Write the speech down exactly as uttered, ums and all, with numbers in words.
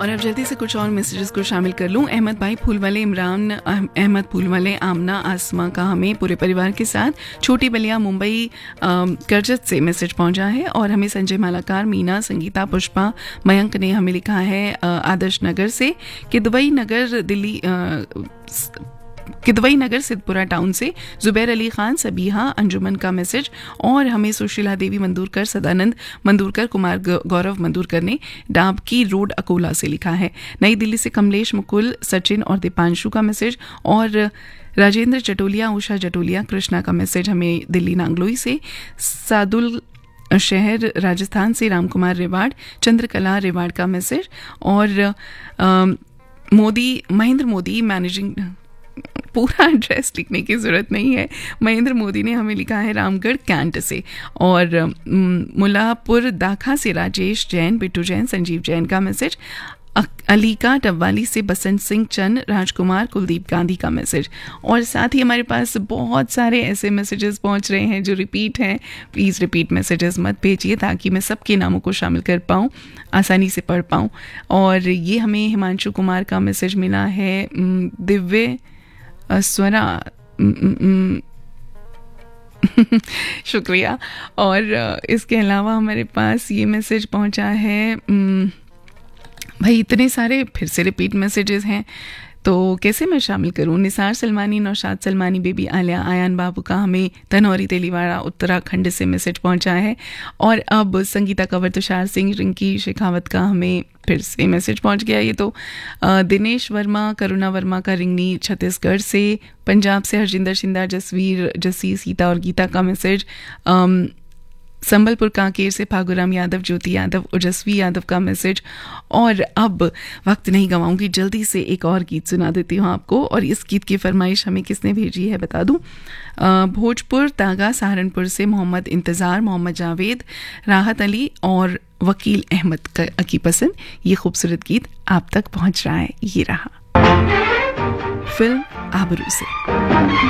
और अब जल्दी से कुछ और मैसेजेस को शामिल कर लूं। अहमद भाई फूल वाले, इमरान अहमद फूल वाले, आमना आसमा का हमें पूरे परिवार के साथ छोटी बलिया मुंबई करजत से मैसेज पहुंचा है। और हमें संजय मालाकार, मीना, संगीता, पुष्पा, मयंक ने हमें लिखा है आदर्श नगर से, कि दुबई नगर दिल्ली किदवई नगर सिद्धपुरा टाउन से जुबैर अली खान, सबीहा, अंजुमन का मैसेज। और हमें सुशीला देवी मंदूरकर, सदानंद मंदूरकर, कुमार गौरव मंदूरकर ने डाबकी रोड अकोला से लिखा है। नई दिल्ली से कमलेश, मुकुल, सचिन और दीपांशु का मैसेज। और राजेंद्र जटोलिया, उषा जटोलिया, कृष्णा का मैसेज हमें दिल्ली नांगलोई से। सादुल शहर राजस्थान से राम कुमार रेवाड़, चंद्रकला रेवाड़ का मैसेज। और मोदी महेंद्र मोदी मैनेजिंग, पूरा एड्रेस लिखने की जरूरत नहीं है, महेंद्र मोदी ने हमें लिखा है रामगढ़ कैंट से। और मुल्लापुर दाखा से राजेश जैन, बिट्टू जैन, संजीव जैन का मैसेज। अलीका टब्वाली से बसंत सिंह चंद, राजकुमार, कुलदीप गांधी का मैसेज। और साथ ही हमारे पास बहुत सारे ऐसे मैसेजेस पहुंच रहे हैं जो रिपीट हैं। प्लीज़ रिपीट मैसेजेस मत भेजिए ताकि मैं सबके नामों को शामिल कर पाऊँ, आसानी से पढ़ पाऊँ। और ये हमें हिमांशु कुमार का मैसेज मिला है, दिव्य स्वरा, शुक्रिया। और इसके अलावा हमारे पास ये मैसेज पहुंचा है, भाई इतने सारे फिर से रिपीट मैसेजेस हैं तो कैसे मैं शामिल करूं। निसार सलमानी, नौशाद सलमानी, बेबी आलिया, आयान बाबू का हमें धनौरी तेलीवाड़ा उत्तराखंड से मैसेज पहुंचा है। और अब संगीता कंवर, तुषार सिंह, रिंकी शेखावत का हमें फिर से मैसेज पहुंच गया। ये तो दिनेश वर्मा, करुणा वर्मा का रिंगनी छत्तीसगढ़ से। पंजाब से हरजिंदर शिंदा, जसवीर जसी, सीता और गीता का मैसेज। संबलपुर कांकेर से फागुराम यादव, ज्योति यादव, ओजस्वी यादव का मैसेज। और अब वक्त नहीं गंवाऊंगी, जल्दी से एक और गीत सुना देती हूँ आपको। और इस गीत की फरमाइश हमें किसने भेजी है बता दूं। भोजपुर तागा सहारनपुर से मोहम्मद इंतज़ार, मोहम्मद जावेद, राहत अली और वकील अहमद की पसंद ये खूबसूरत गीत आप तक पहुंच रहा है। ये रहा फिल्म आबरू से।